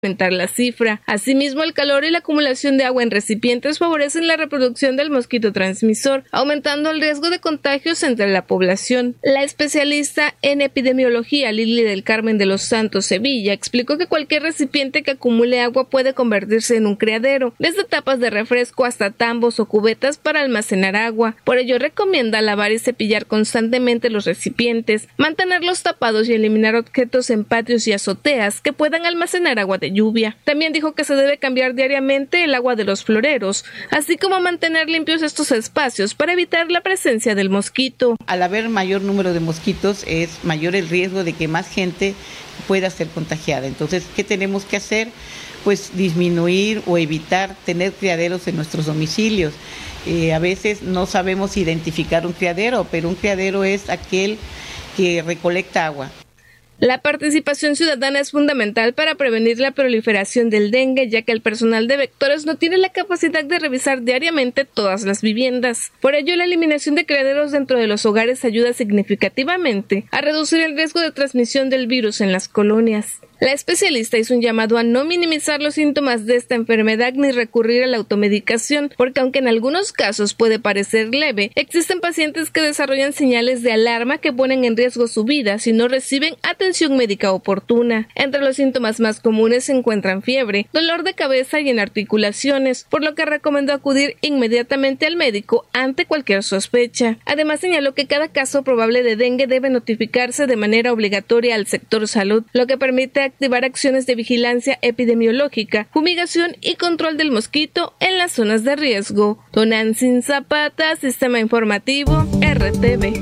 aumentar la cifra. Asimismo, el calor y la acumulación de agua en recipientes favorecen la reproducción del mosquito transmisor, aumentando el riesgo de contagios entre la población. La especialista en epidemiología Lili del Carmen de los Santos Sevilla explicó que cualquier recipiente que acumule agua puede convertirse en un criadero, desde tapas de refresco hasta tambos o cubetas para almacenar agua. Por ello, recomienda lavar y cepillar constantemente los recipientes, mantenerlos tapados y eliminar objetos en patios y azoteas que puedan almacenar agua de lluvia. También dijo que se debe cambiar diariamente el agua de los floreros, así como mantener limpios estos espacios para evitar la presencia del mosquito. Al haber mayor número de mosquitos es mayor el riesgo de que más gente pueda ser contagiada. Entonces, ¿qué tenemos que hacer? Pues disminuir o evitar tener criaderos en nuestros domicilios. A veces no sabemos identificar un criadero, pero un criadero es aquel que recolecta agua. La participación ciudadana es fundamental para prevenir la proliferación del dengue, ya que el personal de vectores no tiene la capacidad de revisar diariamente todas las viviendas. Por ello, la eliminación de criaderos dentro de los hogares ayuda significativamente a reducir el riesgo de transmisión del virus en las colonias. La especialista hizo un llamado a no minimizar los síntomas de esta enfermedad ni recurrir a la automedicación, porque aunque en algunos casos puede parecer leve, existen pacientes que desarrollan señales de alarma que ponen en riesgo su vida si no reciben atención médica oportuna. Entre los síntomas más comunes se encuentran fiebre, dolor de cabeza y en articulaciones, por lo que recomendó acudir inmediatamente al médico ante cualquier sospecha. Además, señaló que cada caso probable de dengue debe notificarse de manera obligatoria al sector salud, lo que permite activar acciones de vigilancia epidemiológica, fumigación y control del mosquito en las zonas de riesgo. Tonantzin Zapata, Sistema Informativo, RTV.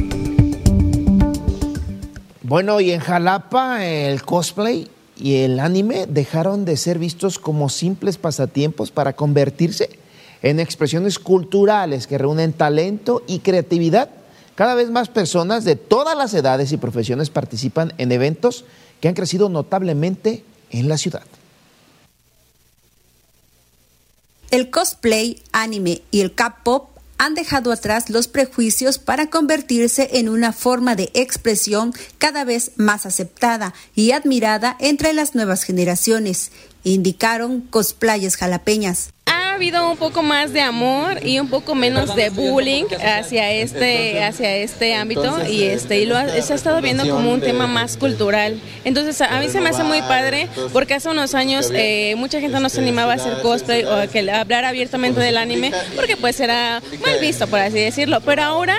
Bueno, y en Jalapa el cosplay y el anime dejaron de ser vistos como simples pasatiempos para convertirse en expresiones culturales que reúnen talento y creatividad. Cada vez más personas de todas las edades y profesiones participan en eventos que han crecido notablemente en la ciudad. El cosplay, anime y el K-pop han dejado atrás los prejuicios para convertirse en una forma de expresión cada vez más aceptada y admirada entre las nuevas generaciones, indicaron cosplayers jalapeñas. Ha habido un poco más de amor y un poco menos de bullying hacia este ámbito y se ha estado viendo como un tema más cultural. Entonces a mí se me hace muy padre porque hace unos años mucha gente no se animaba a hacer cosplay o a que hablar abiertamente del anime porque pues era mal visto, por así decirlo. Pero ahora,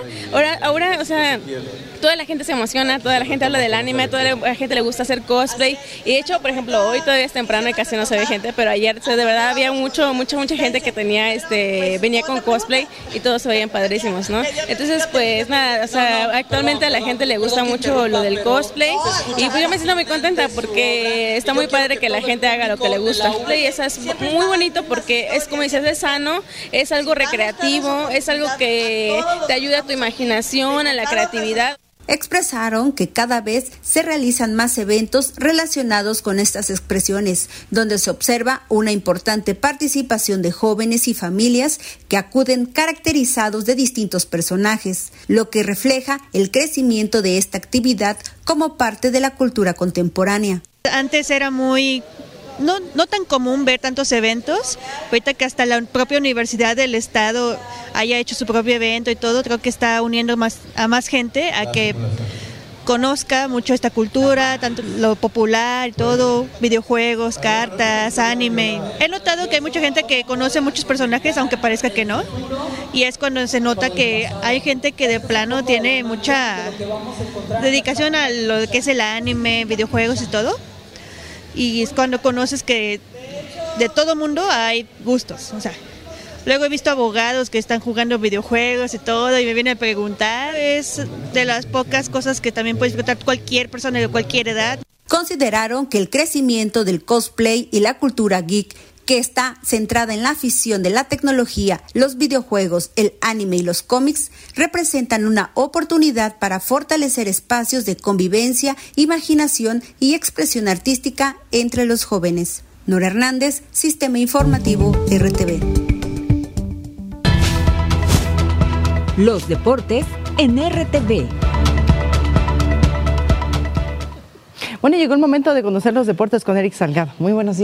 o sea, toda la gente se emociona, toda la gente habla del anime, toda la gente le gusta hacer cosplay. Y de hecho, por ejemplo, hoy todavía es temprano y casi no se ve gente, pero ayer de verdad había mucha gente que venía con cosplay y todos se veían padrísimos, ¿no? Entonces, pues nada, o sea, actualmente a la gente le gusta mucho lo del cosplay y pues yo me siento muy contenta porque está muy padre que la gente haga lo que le gusta. Y eso es muy bonito porque es como dices, es sano, es algo recreativo, es algo que te ayuda a tu imaginación, a la creatividad. Expresaron que cada vez se realizan más eventos relacionados con estas expresiones, donde se observa una importante participación de jóvenes y familias que acuden caracterizados de distintos personajes, lo que refleja el crecimiento de esta actividad como parte de la cultura contemporánea. Antes era muy no tan común ver tantos eventos, ahorita que hasta la propia Universidad del Estado haya hecho su propio evento y todo, creo que está uniendo a más gente a que conozca mucho esta cultura, tanto lo popular y todo, videojuegos, cartas, anime. He notado que hay mucha gente que conoce muchos personajes, aunque parezca que no, y es cuando se nota que hay gente que de plano tiene mucha dedicación a lo que es el anime, videojuegos y todo. Y es cuando conoces que de todo mundo hay gustos, o sea, luego he visto abogados que están jugando videojuegos y todo y me vienen a preguntar, es de las pocas cosas que también puede disfrutar cualquier persona de cualquier edad. Consideraron que el crecimiento del cosplay y la cultura geek, que está centrada en la afición de la tecnología, los videojuegos, el anime y los cómics, representan una oportunidad para fortalecer espacios de convivencia, imaginación y expresión artística entre los jóvenes. Nora Hernández, Sistema Informativo, RTV. Los deportes en RTV. Bueno, llegó el momento de conocer los deportes con Eric Salgado. Muy buenos días.